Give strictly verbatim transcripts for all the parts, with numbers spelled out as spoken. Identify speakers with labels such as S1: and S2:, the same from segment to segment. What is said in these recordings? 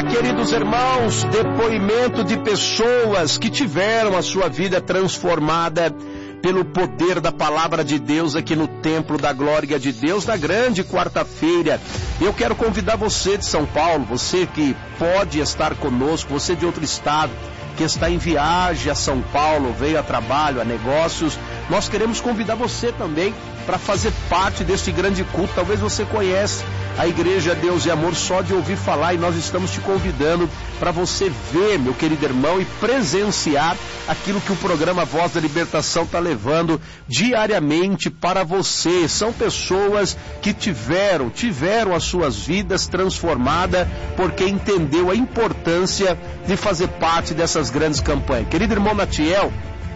S1: Ah, queridos irmãos, depoimento de pessoas que tiveram a sua vida transformada pelo poder da palavra de Deus aqui no Templo da Glória de Deus, na grande quarta-feira. Eu quero convidar você de São Paulo, você que pode estar conosco, você de outro estado, que está em viagem a São Paulo, veio a trabalho, a negócios. Nós queremos convidar você também para fazer parte deste grande culto. Talvez você conheça a Igreja Deus e Amor só de ouvir falar, e nós estamos te convidando para você ver, meu querido irmão, e presenciar aquilo que o programa Voz da Libertação está levando diariamente para você. São pessoas que tiveram, tiveram as suas vidas transformadas porque entendeu a importância de fazer parte dessas grandes campanhas. Querido irmão Natiel,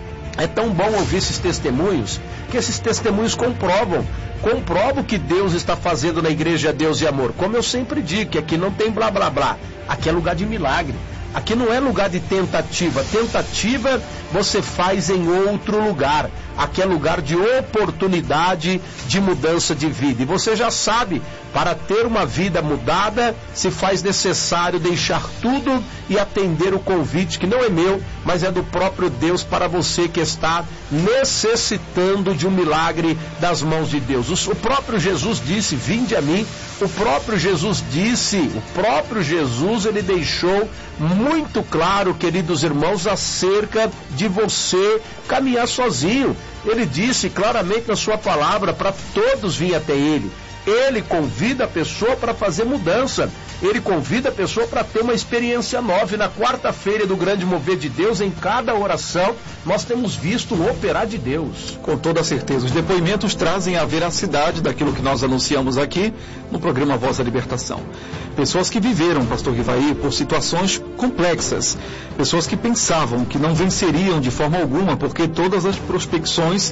S1: é tão bom ouvir esses testemunhos, que esses testemunhos comprovam, comprovam o que Deus está fazendo na Igreja Deus e Amor. Como eu sempre digo, que aqui não tem blá blá blá, aqui é lugar de milagre. Aqui não é lugar de tentativa. Tentativa você faz em outro lugar. Aqui é lugar de oportunidade de mudança de vida. E você já sabe, para ter uma vida mudada, se faz necessário deixar tudo e atender o convite, que não é meu, mas é do próprio Deus para você que está necessitando de um milagre das mãos de Deus. O próprio Jesus disse, vinde a mim. O próprio Jesus disse, o próprio Jesus, ele deixou muito claro, queridos irmãos, acerca de você caminhar sozinho. Ele disse claramente na sua palavra para todos virem até ele. Ele convida a pessoa para fazer mudança. Ele convida a pessoa para ter uma experiência nova. E na quarta-feira do grande mover de Deus, em cada oração, nós temos visto o operar de Deus.
S2: Com toda certeza. Os depoimentos trazem a veracidade daquilo que nós anunciamos aqui no programa Voz da Libertação. Pessoas que viveram, pastor Rivaí, por situações complexas. Pessoas que pensavam que não venceriam de forma alguma, porque todas as prospecções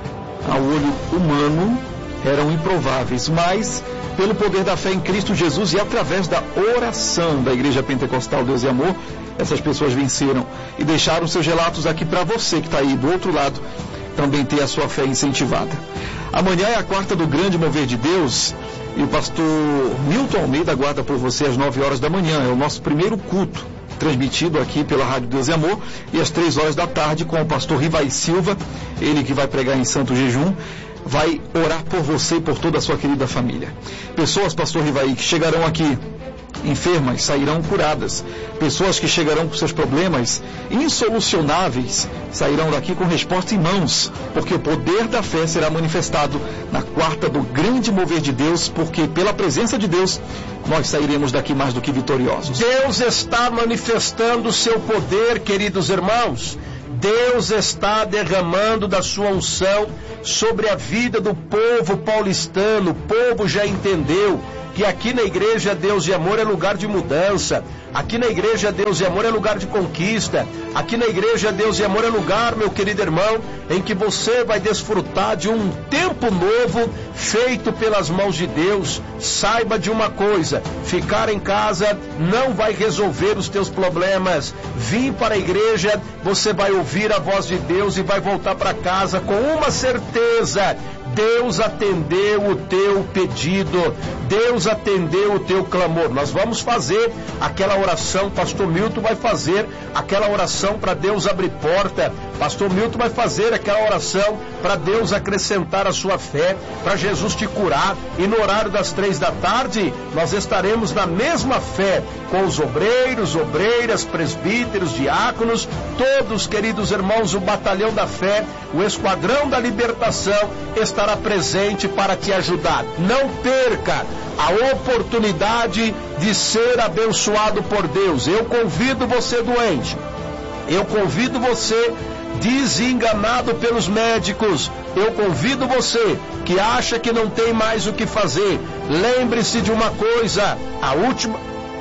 S2: ao olho humano eram improváveis, mas pelo poder da fé em Cristo Jesus e através da oração da Igreja Pentecostal Deus e Amor, essas pessoas venceram e deixaram seus relatos aqui para você que está aí do outro lado também ter a sua fé incentivada. Amanhã é a quarta do grande mover de Deus e o pastor Milton Almeida aguarda por você às nove horas da manhã. É o nosso primeiro culto transmitido aqui pela Rádio Deus e Amor, e às três horas da tarde com o pastor Rivaí Silva, ele que vai pregar em Santo Jejum, vai orar por você e por toda a sua querida família. Pessoas, pastor Rivaí, que chegarão aqui enfermas, sairão curadas. Pessoas que chegarão com seus problemas insolucionáveis, sairão daqui com resposta em mãos, porque o poder da fé será manifestado na quarta do grande mover de Deus, porque pela presença de Deus, nós sairemos daqui mais do que vitoriosos.
S1: Deus está manifestando o seu poder, queridos irmãos. Deus está derramando da sua unção sobre a vida do povo paulistano. O povo já entendeu que aqui na Igreja Deus e Amor é lugar de mudança. Aqui na Igreja Deus e Amor é lugar de conquista. Aqui na Igreja Deus e Amor é lugar, meu querido irmão, em que você vai desfrutar de um tempo novo feito pelas mãos de Deus. Saiba de uma coisa, ficar em casa não vai resolver os teus problemas. Vim para a igreja, você vai ouvir a voz de Deus e vai voltar para casa com uma certeza: Deus atendeu o teu pedido, Deus atendeu o teu clamor. Nós vamos fazer aquela oração, pastor Milton vai fazer aquela oração para Deus abrir porta, pastor Milton vai fazer aquela oração para Deus acrescentar a sua fé, para Jesus te curar, e no horário das três da tarde, nós estaremos na mesma fé, com os obreiros, obreiras, presbíteros, diáconos, todos, queridos irmãos, o batalhão da fé, o esquadrão da libertação, estará presente para te ajudar. Não perca a oportunidade de ser abençoado por Deus. Eu convido você doente, eu convido você desenganado pelos médicos, eu convido você que acha que não tem mais o que fazer. Lembre-se de uma coisa: a última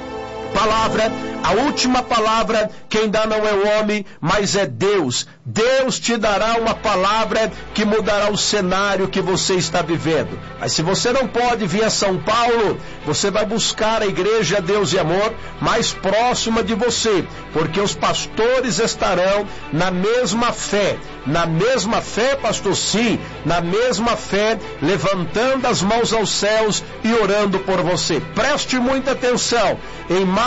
S1: palavra, a última palavra quem dá não é o homem, mas é Deus. Deus te dará uma palavra que mudará o cenário que você está vivendo. Mas se você não pode vir a São Paulo, você vai buscar a Igreja Deus e Amor mais próxima de você, porque os pastores estarão na mesma fé, na mesma fé, pastor, sim, na mesma fé, levantando as mãos aos céus e orando por você. Preste muita atenção, em maio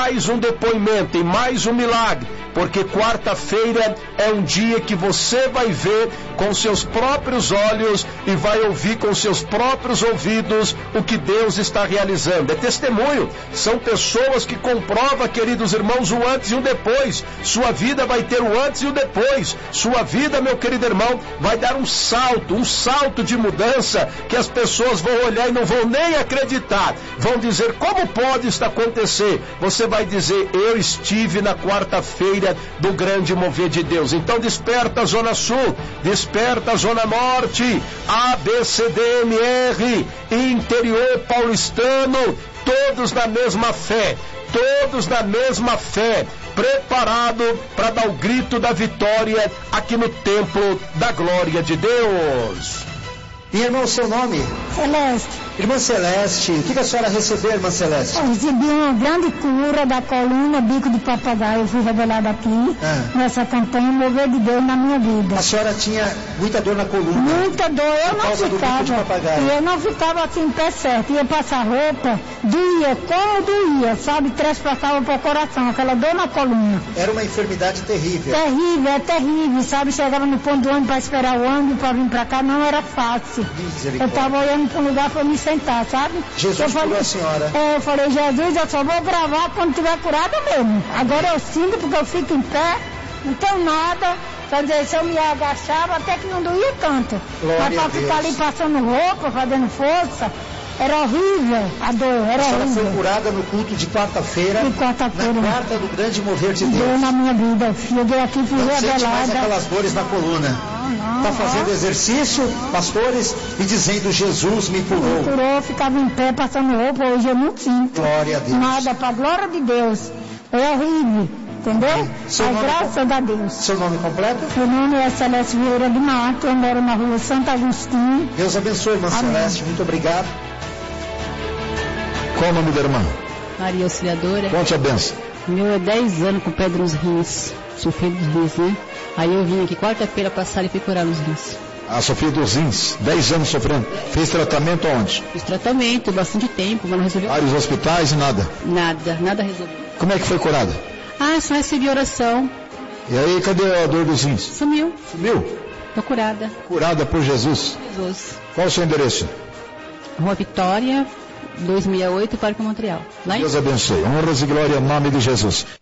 S1: mais um depoimento, em mais um milagre, porque quarta-feira é um dia que você vai ver com seus próprios olhos e vai ouvir com seus próprios ouvidos o que Deus está realizando. É testemunho, são pessoas que comprovam, queridos irmãos, o antes e o depois. Sua vida vai ter o antes e o depois. Sua vida, meu querido irmão, vai dar um salto, um salto de mudança que as pessoas vão olhar e não vão nem acreditar. Vão dizer, como pode isso acontecer? Você vai dizer, eu estive na quarta-feira do grande mover de Deus. Então desperta a Zona Sul, desperta a Zona Norte, A, B, C, D, M, R, interior paulistano, todos na mesma fé, todos na mesma fé, preparado para dar o grito da vitória aqui no templo da glória de Deus.
S3: E irmão, seu nome?
S4: Celeste.
S3: Irmã Celeste, o que, que a senhora recebeu, irmã Celeste?
S4: Eu recebi uma grande cura da coluna, bico de papagaio, eu fui revelada aqui, ah. nessa campanha, mover de Deus na minha vida.
S3: A senhora tinha muita dor na coluna?
S4: Muita dor, eu não ficava, e eu não ficava assim em pé certo, ia passar roupa, doía, como doía, sabe, trespassava para o coração, aquela dor na coluna.
S3: Era uma enfermidade terrível?
S4: Terrível, é terrível, sabe, chegava no ponto do ônibus para esperar o ônibus para vir para cá, não era fácil. Eu estava olhando para um lugar para me sentar, sabe?
S3: Jesus
S4: eu falei,
S3: curou a senhora.
S4: É, eu falei, Jesus, eu só vou gravar quando tiver curada mesmo. Agora eu sinto porque eu fico em pé, não tenho nada. Quer dizer, se eu me agachava, até que não doía tanto.
S3: Glória
S4: Mas para ficar ali passando roupa, fazendo força, era horrível a dor, era
S3: horrível. A senhora
S4: horrível.
S3: foi curada no culto de quarta-feira,
S4: de quarta-feira,
S3: na quarta do grande mover de Deus.
S4: Deu na minha vida, cheguei aqui, fui revelada.
S3: Não sente mais aquelas dores na coluna. Está fazendo exercício, pastores, e dizendo, Jesus me curou.
S4: Me curou, ficava em pé, passando roupa, hoje eu não sinto.
S3: Glória a Deus.
S4: Nada, para a glória de Deus. É horrível, entendeu? Mas graças
S3: com...
S4: a Deus.
S3: Seu nome completo?
S4: Meu nome é Celeste Vieira de Mato, eu moro na rua Santo Agostinho.
S3: Deus abençoe, irmã Amém. Celeste, muito obrigado.
S5: Qual o nome da irmã?
S6: Maria Auxiliadora.
S5: Conte a benção.
S6: Meu é dez anos com pedra nos rins, sofrendo dos rins, né? Aí eu vim aqui quarta-feira passar e fui curar nos rins.
S5: Ah, Sofia dos rins, dez anos sofrendo. Fez tratamento aonde?
S6: Fiz tratamento, bastante tempo, mas não resolveu.
S5: Vários hospitais e nada?
S6: Nada, nada resolveu.
S5: Como é que foi curada?
S6: Ah, só recebi oração.
S5: E aí, cadê a dor dos rins?
S6: Sumiu.
S5: Sumiu?
S6: Tô curada.
S5: Curada por Jesus?
S6: Jesus.
S5: Qual o seu endereço?
S6: Rua Vitória, duzentos e sessenta e oito, Parque Montreal. Lá
S5: Deus em... abençoe. Honras e glória em nome de Jesus.